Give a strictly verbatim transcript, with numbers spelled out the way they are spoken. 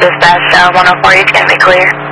dispatch, uh, one oh four, he's going to be clear.